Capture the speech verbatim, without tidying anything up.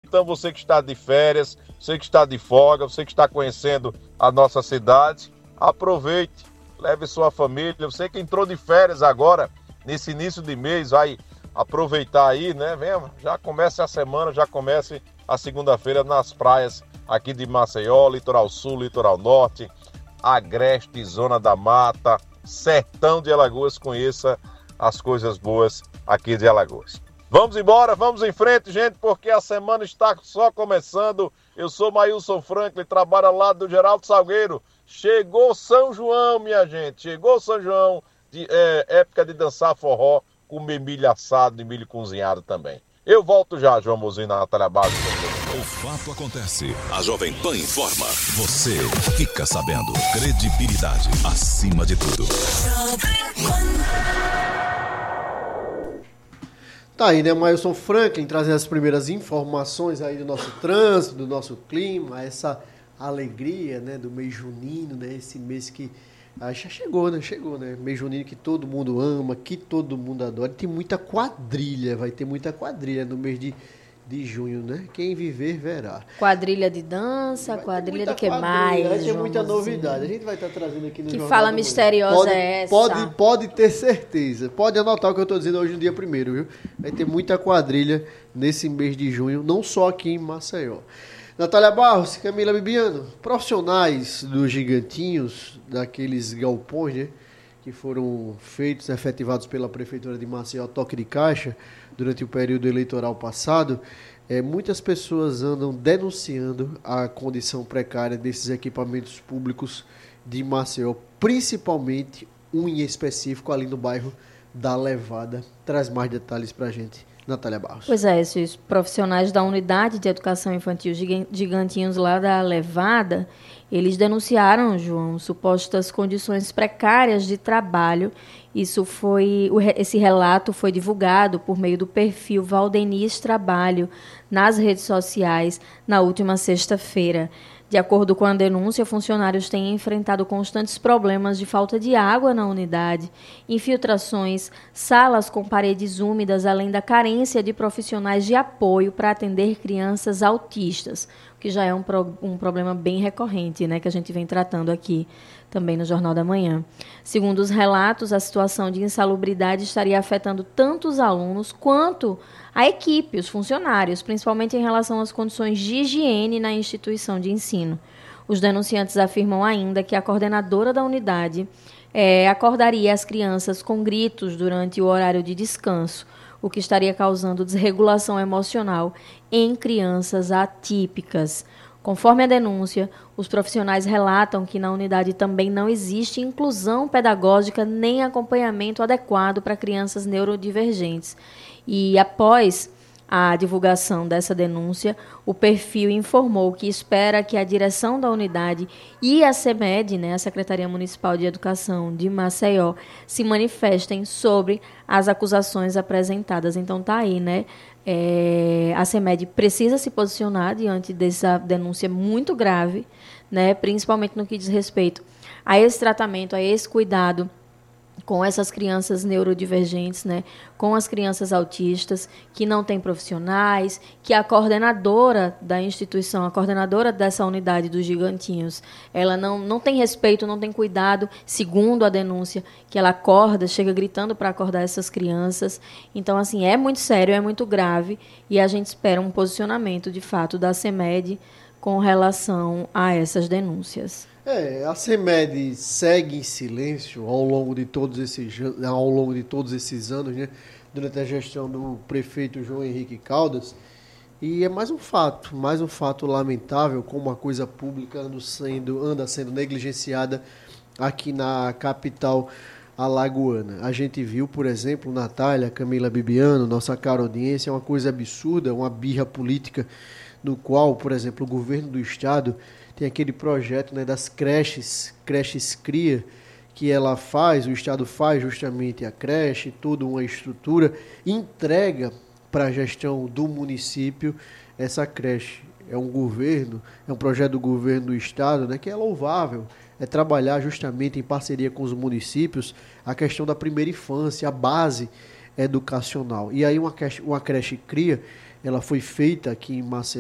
Então você que está de férias, você que está de folga, você que está conhecendo a nossa cidade, aproveite, leve sua família. Você que entrou de férias agora, nesse início de mês, vai aproveitar aí, né? Venha, já comece a semana, já comece a segunda-feira nas praias aqui de Maceió, Litoral Sul, Litoral Norte, Agreste, Zona da Mata, Sertão de Alagoas. Conheça as coisas boas aqui de Alagoas. Vamos embora, vamos em frente, gente, porque a semana está só começando. Eu sou Maílson Franklin, trabalho ao lado do Geraldo Salgueiro. Chegou São João, minha gente, chegou São João, de, é, época de dançar forró, comer milho assado e milho cozinhado também. Eu volto já, João Mozinho, na Natália Barros. O fato acontece, a Jovem Pan informa, você fica sabendo. Credibilidade acima de tudo. Tá aí, né, Maílson Franklin, trazendo as primeiras informações aí do nosso trânsito, do nosso clima, essa alegria, né, do mês junino, né, esse mês que ah, já chegou, né, chegou, né, mês junino que todo mundo ama, que todo mundo adora, e tem muita quadrilha, vai ter muita quadrilha no mês de, de junho, né, quem viver verá. Quadrilha de dança, vai quadrilha de que quadrilha, mais? Vai ter muita novidade, a gente vai estar trazendo aqui no Que Jornal fala misteriosa pode, é essa? Pode, pode ter certeza, pode anotar o que eu estou dizendo hoje no dia primeiro, viu? Vai ter muita quadrilha nesse mês de junho, não só aqui em Maceió. Natália Barros, Camila Bibiano, profissionais dos gigantinhos, daqueles galpões, né, que foram feitos, efetivados pela Prefeitura de Maceió, toque de caixa, durante o período eleitoral passado, é, muitas pessoas andam denunciando a condição precária desses equipamentos públicos de Maceió, principalmente um em específico ali no bairro da Levada. Traz mais detalhes para a gente, Natália Barros. Pois é, esses profissionais da Unidade de Educação Infantil Gigantinhos lá da Levada, eles denunciaram, João, supostas condições precárias de trabalho. Isso foi, esse relato foi divulgado por meio do perfil Valdeniz Trabalho nas redes sociais na última sexta-feira. De acordo com a denúncia, funcionários têm enfrentado constantes problemas de falta de água na unidade, infiltrações, salas com paredes úmidas, além da carência de profissionais de apoio para atender crianças autistas, que já é um, pro, um problema bem recorrente, né, que a gente vem tratando aqui também no Jornal da Manhã. Segundo os relatos, a situação de insalubridade estaria afetando tanto os alunos quanto a equipe, os funcionários, principalmente em relação às condições de higiene na instituição de ensino. Os denunciantes afirmam ainda que a coordenadora da unidade é, acordaria as crianças com gritos durante o horário de descanso, o que estaria causando desregulação emocional em crianças atípicas. Conforme a denúncia, os profissionais relatam que na unidade também não existe inclusão pedagógica nem acompanhamento adequado para crianças neurodivergentes. E após a divulgação dessa denúncia, o perfil informou que espera que a direção da unidade e a CEMED, né, a Secretaria Municipal de Educação de Maceió, se manifestem sobre as acusações apresentadas. Então tá aí, né? É, a CEMED precisa se posicionar diante dessa denúncia muito grave, né, principalmente no que diz respeito a esse tratamento, a esse cuidado com essas crianças neurodivergentes, né, com as crianças autistas, que não tem profissionais, que a coordenadora da instituição, a coordenadora dessa unidade dos gigantinhos, ela não, não tem respeito, não tem cuidado, segundo a denúncia, que ela acorda, chega gritando para acordar essas crianças. Então, assim, é muito sério, é muito grave, e a gente espera um posicionamento, de fato, da CEMED com relação a essas denúncias. É, a CEMED segue em silêncio ao longo de todos esses, ao longo de todos esses anos, né, durante a gestão do prefeito João Henrique Caldas, e é mais um fato, mais um fato lamentável, como a coisa pública anda sendo, anda sendo negligenciada aqui na capital alagoana. A gente viu, por exemplo, Natália, Camila Bibiano, nossa cara audiência, é uma coisa absurda, uma birra política, no qual, por exemplo, o governo do estado tem aquele projeto, né, das creches, creches cria, que ela faz, o estado faz justamente a creche, toda uma estrutura, entrega para a gestão do município essa creche. É um governo, é um projeto do governo do estado, né, que é louvável, é trabalhar justamente em parceria com os municípios a questão da primeira infância, a base educacional. E aí uma creche, uma creche cria, ela foi feita aqui em Maceió,